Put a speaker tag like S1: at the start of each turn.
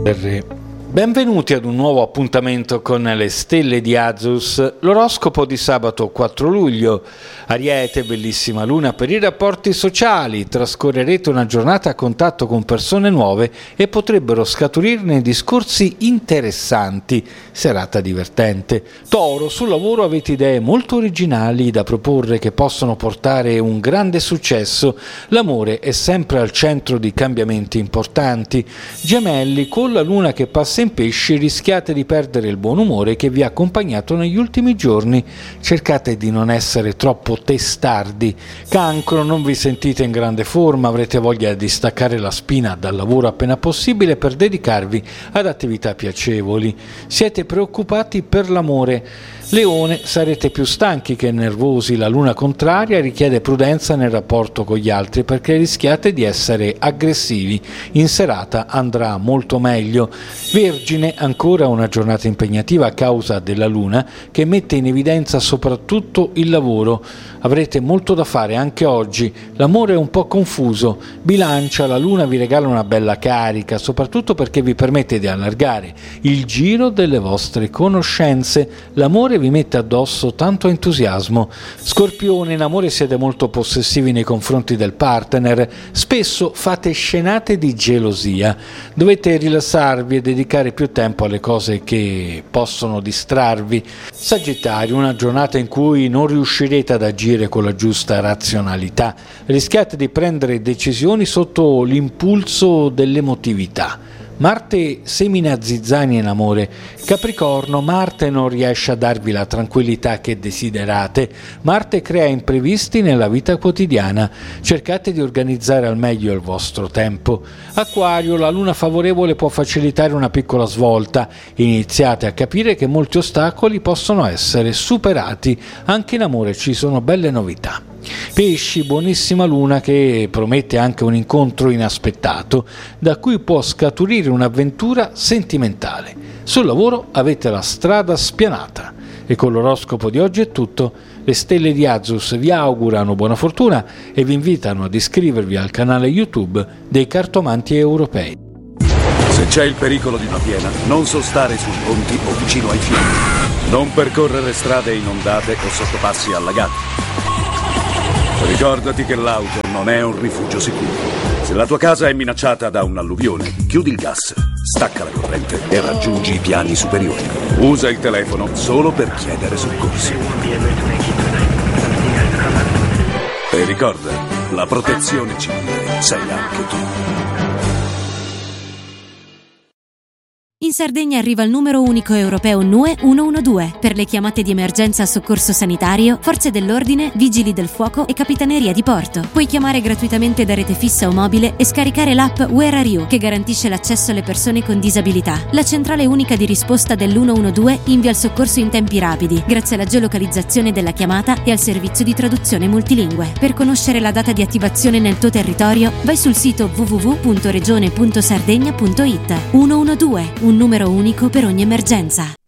S1: Benvenuti ad un nuovo appuntamento con le stelle di Azus, l'oroscopo di sabato 4 luglio. Ariete, bellissima luna per i rapporti sociali, trascorrerete una giornata a contatto con persone nuove e potrebbero scaturirne discorsi interessanti, serata divertente. Toro, sul lavoro avete idee molto originali da proporre che possono portare un grande successo, l'amore è sempre al centro di cambiamenti importanti. Gemelli, con la luna che passa in pesci rischiate di perdere il buon umore che vi ha accompagnato negli ultimi giorni, cercate di non essere troppo testardi. Cancro, non vi sentite in grande forma, avrete voglia di staccare la spina dal lavoro appena possibile per dedicarvi ad attività piacevoli. Siete preoccupati per l'amore. Leone, sarete più stanchi che nervosi, la luna contraria richiede prudenza nel rapporto con gli altri perché rischiate di essere aggressivi, in serata andrà molto meglio. Vergine, ancora una giornata impegnativa a causa della luna che mette in evidenza soprattutto il lavoro, avrete molto da fare anche oggi, l'amore è un po' confuso. Bilancia, la luna vi regala una bella carica, soprattutto perché vi permette di allargare il giro delle vostre conoscenze, l'amore vi mette addosso tanto entusiasmo. Scorpione, in amore siete molto possessivi nei confronti del partner, spesso fate scenate di gelosia, dovete rilassarvi e dedicare più tempo alle cose che possono distrarvi. Sagittario, una giornata in cui non riuscirete ad agire con la giusta razionalità, rischiate di prendere decisioni sotto l'impulso dell'emotività. Marte semina zizzania in amore. Capricorno, Marte non riesce a darvi la tranquillità che desiderate. Marte crea imprevisti nella vita quotidiana. Cercate di organizzare al meglio il vostro tempo. Acquario, la luna favorevole può facilitare una piccola svolta. Iniziate a capire che molti ostacoli possono essere superati. Anche in amore ci sono belle novità. Pesci, buonissima luna che promette anche un incontro inaspettato da cui può scaturire un'avventura sentimentale. Sul lavoro avete la strada spianata. E con l'oroscopo di oggi è tutto. Le stelle di Azus vi augurano buona fortuna e vi invitano ad iscrivervi al canale YouTube dei Cartomanti Europei.
S2: Se c'è il pericolo di una piena, non sostare sui ponti o vicino ai fiumi. Non percorrere strade inondate o sottopassi allagati. Ricordati che l'auto non è un rifugio sicuro. Se la tua casa è minacciata da un'alluvione, chiudi il gas, stacca la corrente e raggiungi i piani superiori. Usa il telefono solo per chiedere soccorsi. E ricorda, la protezione civile sei anche tu.
S3: In Sardegna arriva il numero unico europeo NUE 112 per le chiamate di emergenza a soccorso sanitario, forze dell'ordine, vigili del fuoco e capitaneria di porto. Puoi chiamare gratuitamente da rete fissa o mobile e scaricare l'app Where Are You che garantisce l'accesso alle persone con disabilità. La centrale unica di risposta dell'112 invia il soccorso in tempi rapidi grazie alla geolocalizzazione della chiamata e al servizio di traduzione multilingue. Per conoscere la data di attivazione nel tuo territorio vai sul sito www.regione.sardegna.it. 112, un numero unico per ogni emergenza.